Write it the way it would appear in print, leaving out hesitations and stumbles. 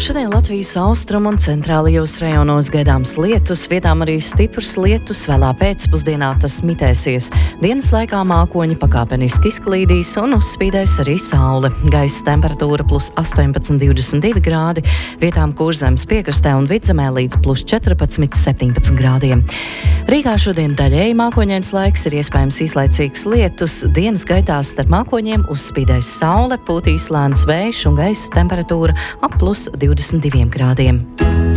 Šodien Latvijas austrumu un centrālajos rajonos gaidāms lietus, vietām arī stiprs lietus, vēlā pēcpusdienā tas mitēsies. Dienas laikā mākoņi pakāpeniski izklīdīs un uzspīdēs arī saule. Gaisa temperatūra +18–22 grādi, vietām Kurzemes piekrastē un Vidzemē līdz +14–17 grādiem. Rīgā šodien daļēji mākoņains laiks, ir iespējams īslaicīgs lietus, dienas gaitā starp mākoņiem uzspīdēs saule, pūtīs lēns vējš un gaisa temperatūra ap +22 grādiem.